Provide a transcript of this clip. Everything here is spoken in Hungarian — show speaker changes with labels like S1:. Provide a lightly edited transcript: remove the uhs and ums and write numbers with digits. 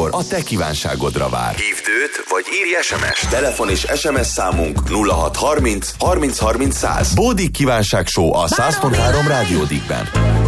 S1: műsor a te kívánságodra vár.
S2: Hívd őt, vagy írj SMS-t.
S1: Telefon és SMS számunk 0630 30 30 100. Bódik kívánság show a 100.3 Rádiódikben.